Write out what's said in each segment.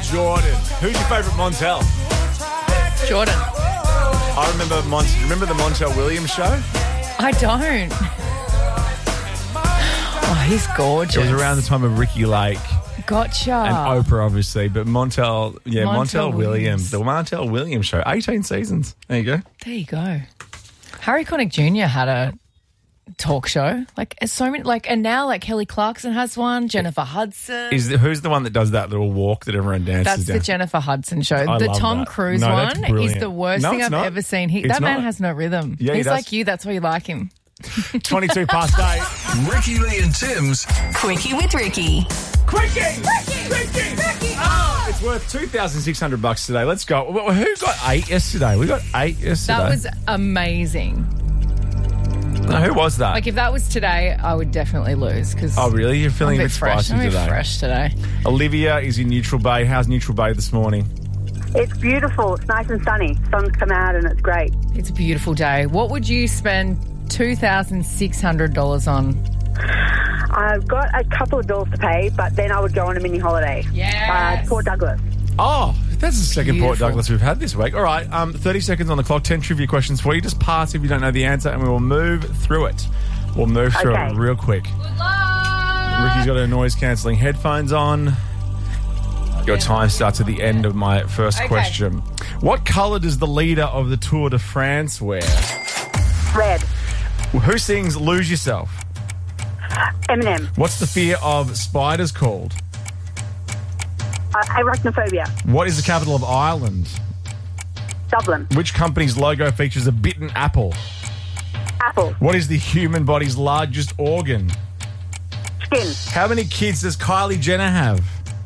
Jordan. Who's your favourite Montel? Jordan. I remember Remember the Montel Williams show? I don't. Oh, he's gorgeous. It was around the time of Ricky Lake Gotcha. and Oprah, obviously, but Montel Montel Williams. The Montel Williams show. 18 seasons. There you go. There you go. Harry Connick Jr. had a talk show. Like, so many, and now, Kelly Clarkson has one, Jennifer Hudson. Who's the one that does that little walk that everyone dances That's down? the Jennifer Hudson show. I the love Tom that. Cruise No, that's one brilliant. is the worst No, thing it's I've not. ever seen. It's That man not. has no rhythm. Yeah, he He's does. like you. That's why you like him. 22 past 8. Ricky Lee and Tim's Quickie with Ricky. Quickie! Oh, it's worth $2,600 today. Let's go. Who got 8 yesterday? We got 8 yesterday. That was amazing. No, who was that? If that was today, I would definitely lose. Oh, really? You're I'm feeling a a bit bit fresh. spicy I'm a bit today. fresh today. Olivia is in Neutral Bay. How's Neutral Bay this morning? It's beautiful. It's nice and sunny. Sun's come out and it's great. It's a beautiful day. What would you spend $2,600 on? I've got a couple of bills to pay, but then I would go on a mini holiday. Yes. Port Douglas. Oh, that's the second Port Beautiful. Douglas we've had this week. All right, 30 seconds on the clock, 10 trivia questions for you. Just pass if you don't know the answer, and we will move through it. We'll move through Okay. it real quick. Good luck. Ricky's got her noise-cancelling headphones on. Your time starts at the end of my first Okay. question. What colour does the leader of the Tour de France wear? Red. Who sings Lose Yourself? Eminem. What's the fear of spiders called? Arachnophobia. What is the capital of Ireland? Dublin. Which company's logo features a bitten apple? Apple. What is the human body's largest organ? Skin. How many kids does Kylie Jenner have?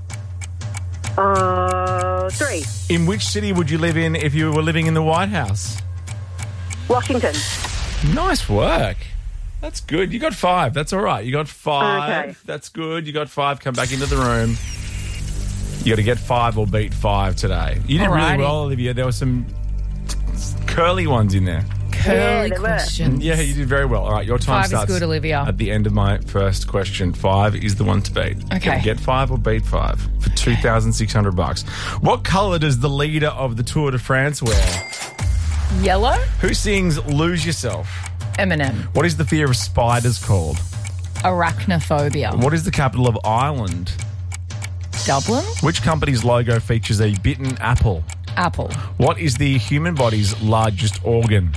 3. In which city would you live in if you were living in the White House? Washington. Nice work. That's good. You got 5. That's all right. You got 5. Okay. That's good. You got 5. Come back into the room. You got to get 5 or beat 5 today. You did really Alrighty. well, Olivia. There were some curly ones in there. Curly they were. questions. Yeah, you did very well. All right, your time 5 is starts good, Olivia. at the end of my first question. 5 is the one to beat. Okay. Get 5 or beat 5 for $2,600. What colour does the leader of the Tour de France wear? Yellow? Who sings Lose Yourself? Eminem. What is the fear of spiders called? Arachnophobia. What is the capital of Ireland? Dublin? Which company's logo features a bitten apple? Apple. What is the human body's largest organ?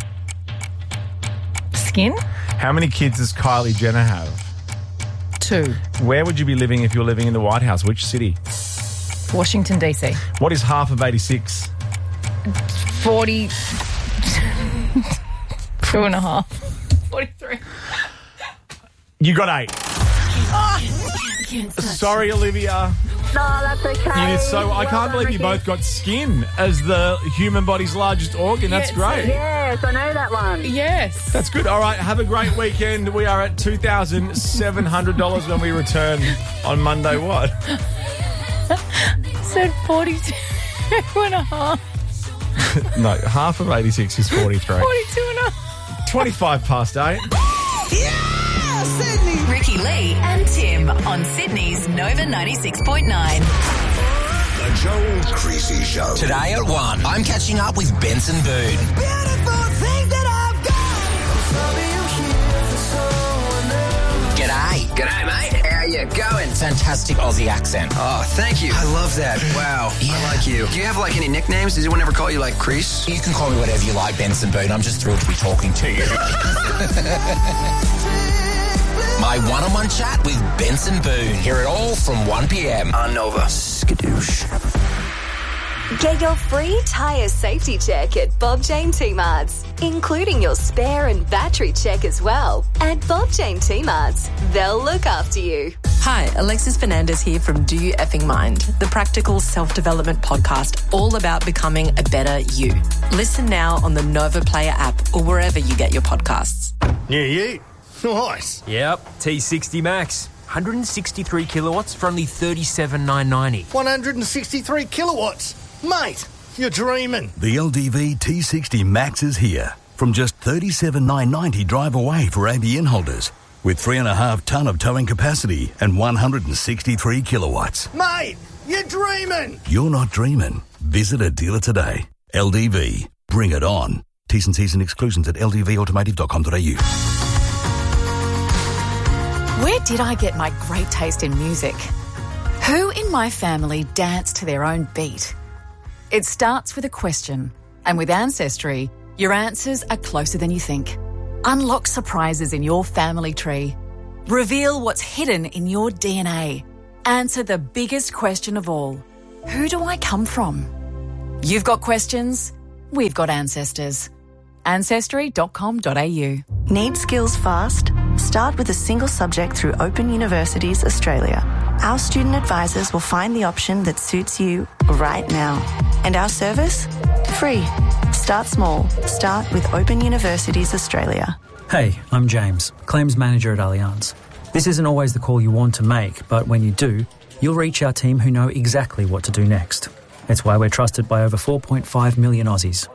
Skin? How many kids does Kylie Jenner have? 2. Where would you be living if you were living in the White House? Which city? Washington, D.C. What is half of 86? 40... 2.5. 43. You got 8. Sorry, Olivia. No, that's okay. You did so. I Well can't done, believe you Ricky. both got skin as the human body's largest organ. That's Yeah, great. Yes, I know that one. Yes. That's good. All right, have a great weekend. We are at $2,700 when we return on Monday. What? Said 42.5. No, half of 86 is 43. 42.5. 25 past 8. Ricky Lee and Tim on Sydney's Nova 96.9. The Joel Creasy Show. Today at 1, I'm catching up with Benson Boone. G'day. G'day, mate. How you going? Fantastic Aussie accent. Oh, thank you. I love that. Wow. Yeah. I like you. Do you have, any nicknames? Does anyone ever call you, Chris? You can call me whatever you like, Benson Boone. I'm just thrilled to be talking to you. My one-on-one chat with Benson Boone. Hear it all from 1 p.m. On Nova. Skadoosh. Get your free tyre safety check at Bob Jane T-Marts, including your spare and battery check as well. At Bob Jane T-Marts, they'll look after you. Hi, Alexis Fernandez here from Do You Effing Mind, the practical self-development podcast all about becoming a better you. Listen now on the Nova Player app or wherever you get your podcasts. Yeah. Nice. Yep, T60 Max. 163 kilowatts for only $37,990. 163 kilowatts. Mate, you're dreaming. The LDV T60 Max is here. From just $37,990 drive away for ABN holders. With 3.5 tonne of towing capacity and 163 kilowatts. Mate, You're dreaming. You're not dreaming. Visit a dealer today. LDV. Bring it on. T's and C's and exclusions at ldvautomotive.com.au. Where did I get my great taste in music? Who in my family danced to their own beat? It starts with a question, and with Ancestry, your answers are closer than you think. Unlock surprises in your family tree. Reveal what's hidden in your DNA. Answer the biggest question of all. Who do I come from? You've got questions, we've got ancestors. Ancestry.com.au. Need skills fast? Start with a single subject through Open Universities Australia. Our student advisors will find the option that suits you right now. And our service? Free. Start small. Start with Open Universities Australia. Hey, I'm James, Claims Manager at Allianz. This isn't always the call you want to make, but when you do, you'll reach our team who know exactly what to do next. It's why we're trusted by over 4.5 million Aussies.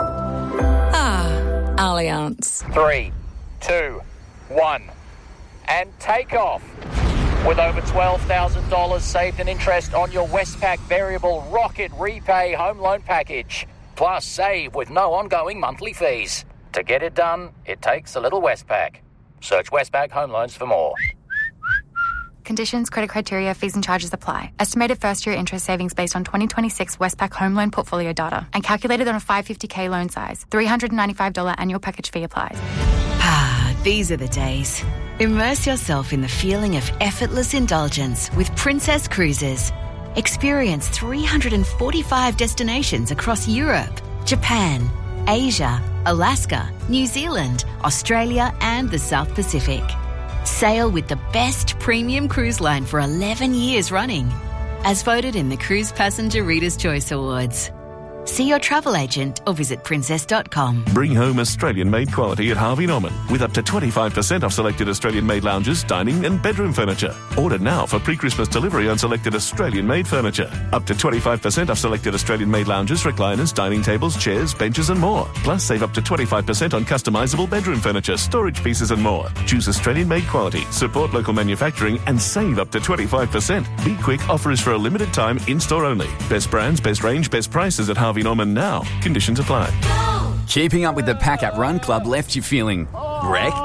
Allianz. 3, 2, 1, and take off. With over $12,000 saved in interest on your Westpac Variable Rocket Repay Home Loan Package. Plus save with no ongoing monthly fees. To get it done, it takes a little Westpac. Search Westpac Home Loans for more. Conditions, credit criteria, fees and charges apply. Estimated first-year interest savings based on 2026 Westpac home loan portfolio data and calculated on a 550k loan size. $395 annual package fee applies. These are the days. Immerse yourself in the feeling of effortless indulgence with Princess Cruises. Experience 345 destinations across Europe, Japan, Asia, Alaska, New Zealand, Australia and the South Pacific. Sail with the best premium cruise line for 11 years running, as voted in the Cruise Passenger Reader's Choice Awards. See your travel agent or visit princess.com. Bring home Australian-made quality at Harvey Norman with up to 25% off selected Australian-made lounges, dining and bedroom furniture. Order now for pre-Christmas delivery on selected Australian-made furniture. Up to 25% off selected Australian-made lounges, recliners, dining tables, chairs, benches and more. Plus save up to 25% on customisable bedroom furniture, storage pieces and more. Choose Australian-made quality, support local manufacturing and save up to 25%. Be quick, offer is for a limited time, in-store only. Best brands, best range, best prices at Harvey Norman now. Conditions apply. Keeping up with the pack at Run Club left you feeling wrecked?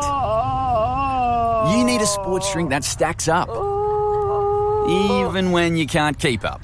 You need a sports drink that stacks up, even when you can't keep up.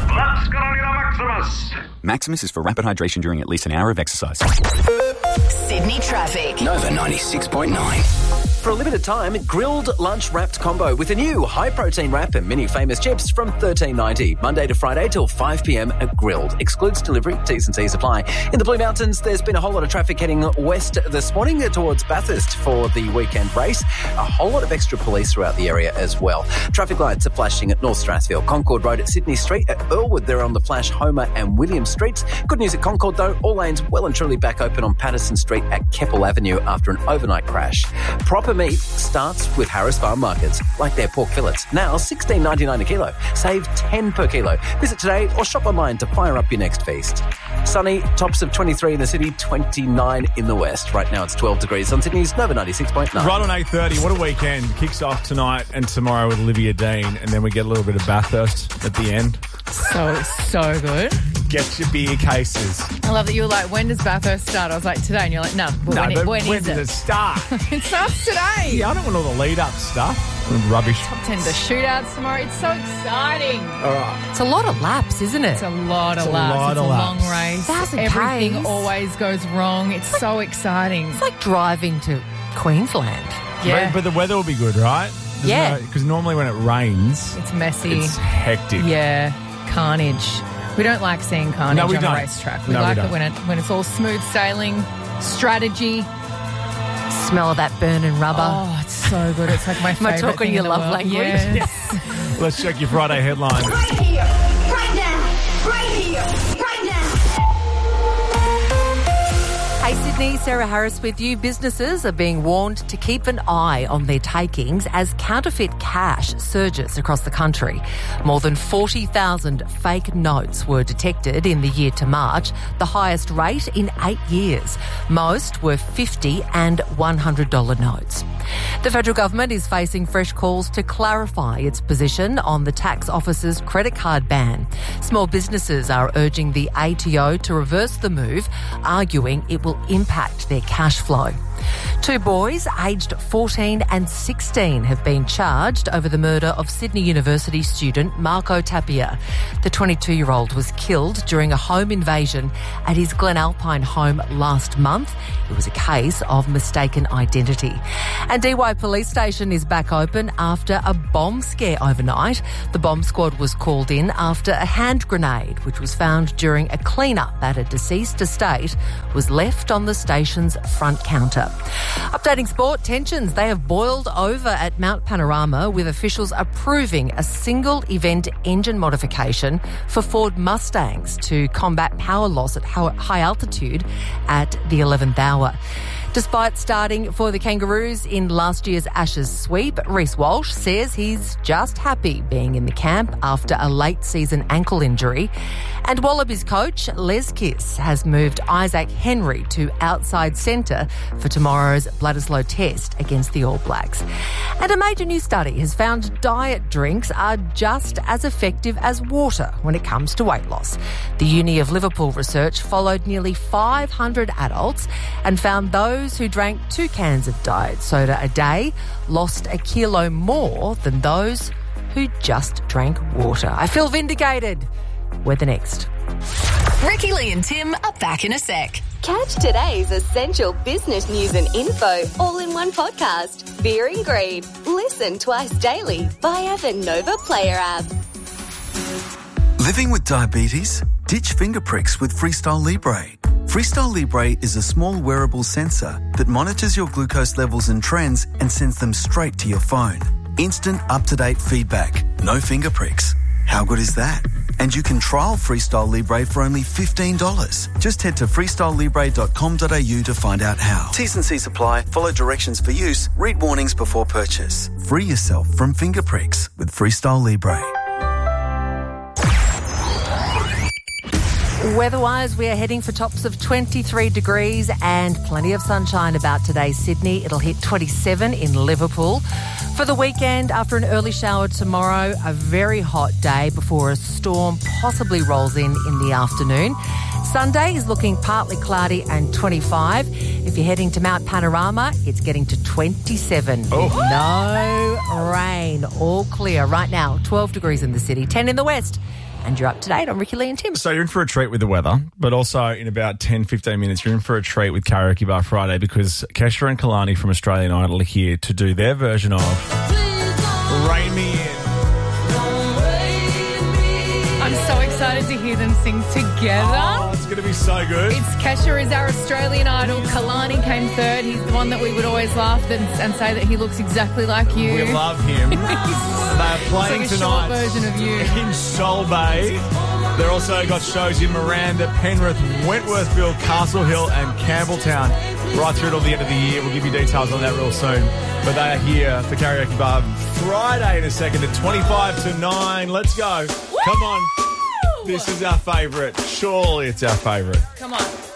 Maximus. Maximus is for rapid hydration during at least an hour of exercise. Sydney traffic. Nova 96.9. For a limited time, grilled lunch wrapped combo with a new high-protein wrap and mini famous chips from $13.90. Monday to Friday till 5 p.m. at Grilled. Excludes delivery. T's and C's apply. In the Blue Mountains, there's been a whole lot of traffic heading west this morning towards Bathurst for the weekend race. A whole lot of extra police throughout the area as well. Traffic lights are flashing at North Strathfield, Concord Road at Sydney Street. At Earlwood, they're on the flash Homer and William Streets. Good news at Concord, though. All lanes well and truly back open on Patterson Street at Keppel Avenue after an overnight crash. Proper meat starts with Harris Farm Markets, like their pork fillets. Now $16.99 a kilo. Save 10 per kilo. Visit today or shop online to fire up your next feast. Sunny, tops of 23 in the city, 29 in the west. Right now it's 12 degrees on Sydney's Nova 96.9. Right on 8:30. What a weekend. Kicks off tonight and tomorrow with Olivia Dean, and then we get a little bit of Bathurst at the end. So good. Get your beer cases. I love that you were like, when does Bathurst start? I was like, today. And you're like, no. When does it start? It starts today. Yeah, I don't want all the lead-up stuff. Rubbish. Top 10 the shootouts tomorrow. It's so exciting. All right. It's a lot of laps, isn't it? It's a lot of laps. It's a long race. 1,000 Everything Ks. always goes wrong. It's so exciting. It's like driving to Queensland. Yeah. But the weather will be good, right? Yeah. Because normally when it rains, it's messy. It's hectic. Yeah. Carnage. We don't like seeing carnage on a racetrack. We like it when it's all smooth sailing, strategy. Smell of that burning rubber. Oh, it's so good. It's like my favourite Am I talking thing your in the love world. language? Yes. Let's check your Friday headlines. Right here, right now, right here, right now. Hey Sydney, Sarah Harris with you. Businesses are being warned to keep an eye on their takings as counterfeit cash surges across the country. More than 40,000 fake notes were detected in the year to March, the highest rate in 8 years. Most were $50 and $100 notes. The federal government is facing fresh calls to clarify its position on the tax office's credit card ban. Small businesses are urging the ATO to reverse the move, arguing it will impact their cash flow. 2 boys aged 14 and 16 have been charged over the murder of Sydney University student Marco Tapia. The 22-year-old was killed during a home invasion at his Glenalpine home last month. It was a case of mistaken identity. And Dee Why Police Station is back open after a bomb scare overnight. The bomb squad was called in after a hand grenade, which was found during a clean-up at a deceased estate, was left on the station's front counter. Updating sport, tensions, they have boiled over at Mount Panorama, with officials approving a single event engine modification for Ford Mustangs to combat power loss at high altitude at the 11th hour. Despite starting for the Kangaroos in last year's Ashes sweep, Reece Walsh says he's just happy being in the camp after a late season ankle injury. And Wallabies coach Les Kiss has moved Isaac Henry to outside centre for tomorrow's Bledisloe Test against the All Blacks. And a major new study has found diet drinks are just as effective as water when it comes to weight loss. The Uni of Liverpool research followed nearly 500 adults and found those who drank 2 cans of diet soda a day lost a kilo more than those who just drank water. I feel vindicated. We're the next. Ricky Lee and Tim are back in a sec. Catch today's essential business news and info all in one podcast. Beer and Greed. Listen twice daily via the Nova Player app. Living with diabetes? Ditch finger pricks with Freestyle Libre. Freestyle Libre is a small wearable sensor that monitors your glucose levels and trends and sends them straight to your phone. Instant, up-to-date feedback. No finger pricks. How good is that? And you can trial Freestyle Libre for only $15. Just head to freestylelibre.com.au to find out how. T's and C's apply. Follow directions for use. Read warnings before purchase. Free yourself from finger pricks with Freestyle Libre. Weather-wise, we are heading for tops of 23 degrees and plenty of sunshine about today. Sydney, it'll hit 27 in Liverpool. For the weekend, after an early shower tomorrow, a very hot day before a storm possibly rolls in the afternoon. Sunday is looking partly cloudy and 25. If you're heading to Mount Panorama, it's getting to 27. Oh. No rain, all clear. Right now, 12 degrees in the city, 10 in the west. And you're up to date on Ricky Lee and Tim. So you're in for a treat with the weather, but also in about 10, 15 minutes, you're in for a treat with Karaoke Bar Friday, because Kesha and Kalani from Australian Idol are here to do their version of Rain Me In. I'm so excited to hear them sing together. Oh, it's going to be so good. It's Kesha is our Australian Idol. Kalani came third. He's the one that we would always laugh and say that he looks exactly like you. We love him. They're playing it's like a tonight short version of you. in Sol Bay. They're also got shows in Miranda, Penrith, Wentworthville, Castle Hill and Campbelltown right through till the end of the year. We'll give you details on that real soon. But they are here for Karaoke Bar Friday in a second at 25 to 9. Let's go. Woo! Come on. This is our favourite. Surely it's our favourite. Come on.